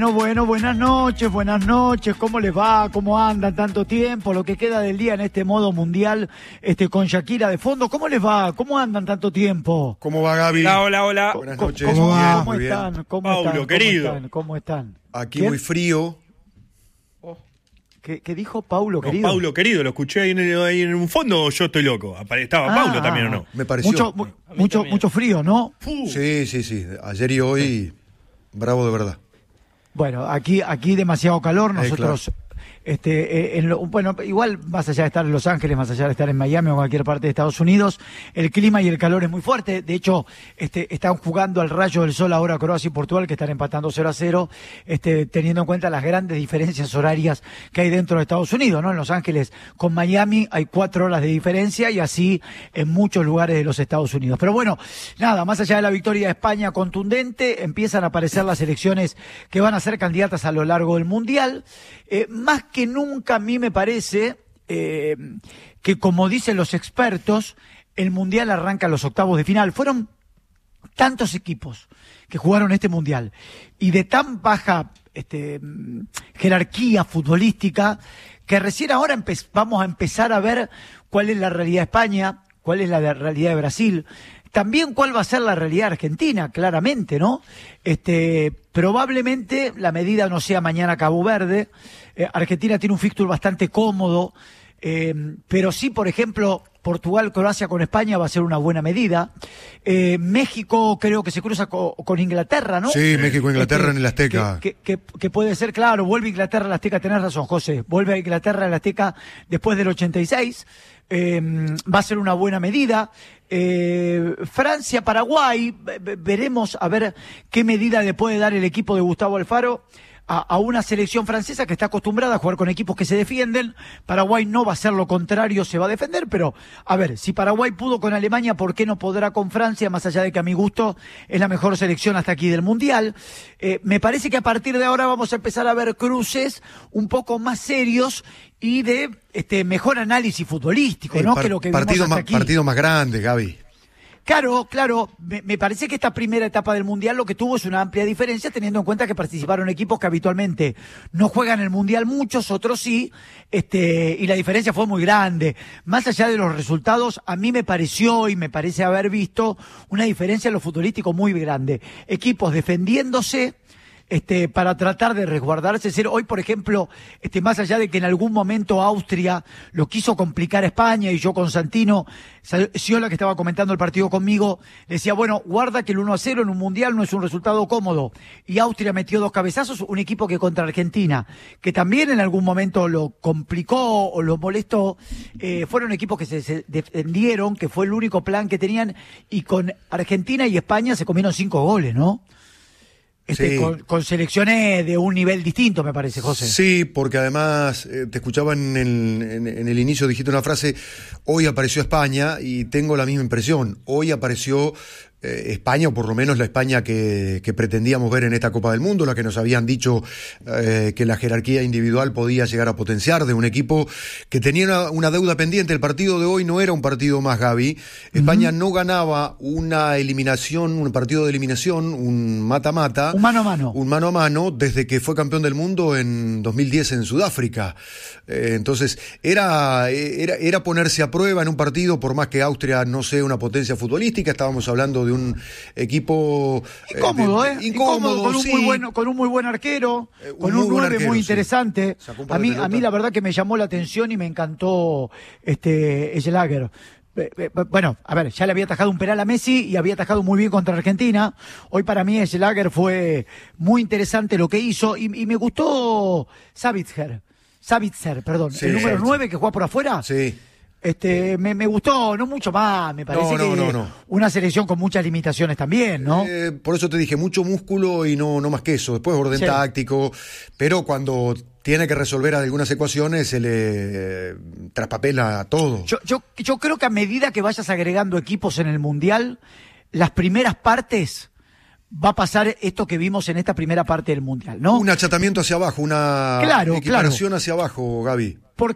Bueno, buenas noches, ¿cómo les va? ¿Cómo andan tanto tiempo? Lo que queda del día en este modo mundial, con Shakira de fondo, ¿cómo les va? ¿Cómo andan tanto tiempo? ¿Cómo va, Gaby? Hola. Buenas noches. ¿Cómo Bien, ¿Cómo muy están? bien. Paulo, querido. ¿Cómo están? Aquí ¿Quién? muy frío. ¿Qué dijo Paulo, No, querido? Paulo, querido, lo escuché ahí en un fondo, yo estoy loco. ¿Estaba Paulo también o no? Me pareció. Mucho frío, ¿no? Sí. Ayer y hoy, bravo de verdad. Bueno, aquí demasiado calor, nosotros... Claro. Bueno, igual más allá de estar en Los Ángeles, más allá de estar en Miami o cualquier parte de Estados Unidos, el clima y el calor es muy fuerte. De hecho, están jugando al rayo del sol ahora Croacia y Portugal, que están empatando 0-0, teniendo en cuenta las grandes diferencias horarias que hay dentro de Estados Unidos, ¿no? En Los Ángeles con Miami hay 4 horas de diferencia y así en muchos lugares de los Estados Unidos. Pero bueno, nada, más allá de la victoria de España contundente, empiezan a aparecer las selecciones que van a ser candidatas a lo largo del Mundial. Más que nunca a mí me parece que, como dicen los expertos, el Mundial arranca a los octavos de final. Fueron tantos equipos que jugaron este Mundial y de tan baja jerarquía futbolística que recién ahora vamos a empezar a ver cuál es la realidad de España, cuál es la realidad de Brasil. También cuál va a ser la realidad de Argentina, claramente, ¿no? Probablemente la medida no sea mañana Cabo Verde. Argentina tiene un fixture bastante cómodo, pero sí, por ejemplo, Portugal, Croacia con España va a ser una buena medida. México creo que se cruza con Inglaterra, ¿no? Sí, México-Inglaterra en el Azteca. Que puede ser, claro, vuelve Inglaterra al Azteca, tenés razón, José, vuelve a Inglaterra al Azteca después del 86, va a ser una buena medida. Francia, Paraguay, veremos a ver qué medida le puede dar el equipo de Gustavo Alfaro a una selección francesa que está acostumbrada a jugar con equipos que se defienden. Paraguay no va a hacer lo contrario, se va a defender, pero a ver, si Paraguay pudo con Alemania, ¿por qué no podrá con Francia? Más allá de que a mi gusto es la mejor selección hasta aquí del Mundial. Me parece que a partir de ahora vamos a empezar a ver cruces un poco más serios y de mejor análisis futbolístico, ¿no? Que lo que vimos hasta aquí. Partido más grande, Gaby. Claro, me parece que esta primera etapa del Mundial lo que tuvo es una amplia diferencia, teniendo en cuenta que participaron equipos que habitualmente no juegan el Mundial, muchos, otros sí, y la diferencia fue muy grande. Más allá de los resultados, a mí me pareció y me parece haber visto una diferencia en lo futbolístico muy grande. Equipos defendiéndose, para tratar de resguardarse. Hoy, por ejemplo, más allá de que en algún momento Austria lo quiso complicar a España, y yo con Santino Sciolà, que estaba comentando el partido conmigo, le decía, bueno, guarda que el 1-0 en un Mundial no es un resultado cómodo. Y Austria metió 2 cabezazos, un equipo que contra Argentina, que también en algún momento lo complicó o lo molestó, fueron equipos que se defendieron, que fue el único plan que tenían, y con Argentina y España se comieron 5 goles, ¿no? Sí. Con selecciones de un nivel distinto, me parece, José. Sí, porque además te escuchaba en el inicio, dijiste una frase, hoy apareció España, y tengo la misma impresión. Hoy apareció España, o por lo menos la España que pretendíamos ver en esta Copa del Mundo, la que nos habían dicho que la jerarquía individual podía llegar a potenciar, de un equipo que tenía una deuda pendiente. El partido de hoy no era un partido más, Gaby. España no ganaba una eliminación, un partido de eliminación, un mata-mata. Un mano a mano. Un mano a mano desde que fue campeón del mundo en 2010 en Sudáfrica. Entonces, era ponerse a prueba en un partido, por más que Austria no sea una potencia futbolística. Estábamos hablando de un equipo incómodo, incómodo, con un, sí, con un muy buen arquero, con un 9 muy interesante. Sí. A mí la verdad que me llamó la atención y me encantó Schlager. Bueno, a ver, ya le había atajado un penal a Messi y había atajado muy bien contra Argentina. Hoy para mí Schlager fue muy interesante lo que hizo, y me gustó Sabitzer, perdón, sí, el número 9 que juega por afuera. Sí. Me gustó, no mucho más, me parece que una selección con muchas limitaciones también, ¿no? Por eso te dije, mucho músculo y no más que eso. Después orden táctico, pero cuando tiene que resolver algunas ecuaciones se le traspapela todo. Yo creo que a medida que vayas agregando equipos en el Mundial, las primeras partes va a pasar esto que vimos en esta primera parte del Mundial, ¿no? Un achatamiento hacia abajo, una equiparación hacia abajo, Gaby.